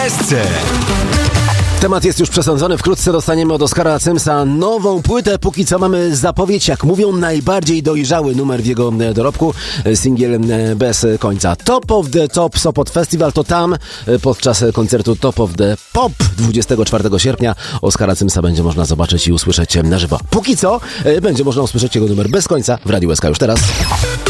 SC. Temat jest już przesądzony. Wkrótce dostaniemy od Oskara Cymsa nową płytę. Póki co mamy zapowiedź, jak mówią, najbardziej dojrzały numer w jego dorobku. Singiel bez końca. Top of the Top Sopot Festival to tam podczas koncertu Top of the Pop 24 sierpnia Oskara Cymsa będzie można zobaczyć i usłyszeć na żywo. Póki co będzie można usłyszeć jego numer bez końca w Radiu SK już teraz.